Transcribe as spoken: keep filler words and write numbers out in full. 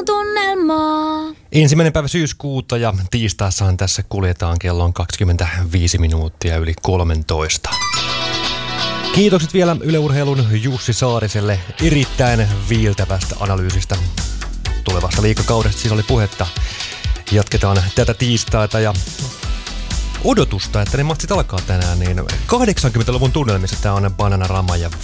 Urheilun tunnelmaa. Ensimmäinen päivä syyskuuta ja tiistaissahan tässä kuljetaan, kello on kaksikymmentäviisi minuuttia yli kolmetoista. Kiitokset vielä Yle Urheilun Jussi Saariselle erittäin viiltävästä analyysistä tulevasta liigakaudesta. Siinä oli puhetta. Jatketaan tätä tiistaita ja odotusta, että ne matsit alkaa tänään, niin kahdeksankymmentäluvun tunnelmissa tämä on Bananarama ja